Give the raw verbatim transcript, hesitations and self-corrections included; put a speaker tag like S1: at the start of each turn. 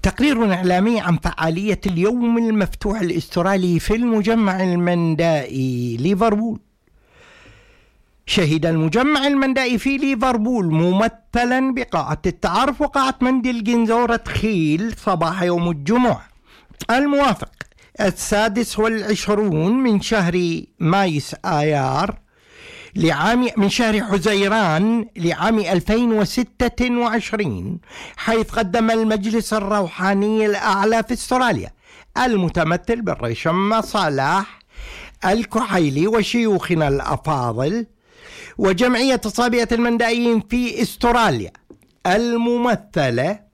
S1: تقرير إعلامي عن فعالية اليوم المفتوح الأسترالي في المجمع المندائي ليفربول. شهد المجمع المندائي في ليفربول ممثلا بقاعة التعارف وقاعة مندي جنزورة خيل صباح يوم الجمعة الموافق السادس والعشرون من شهر مايس آيار لعام من شهر حزيران لعام ألفين وستة وعشرين، حيث قدم المجلس الروحاني الأعلى في استراليا المتمثل بالريشم صلاح الكحيلي وشيوخنا الأفاضل وجمعية صابئة المندائيين في استراليا الممثلة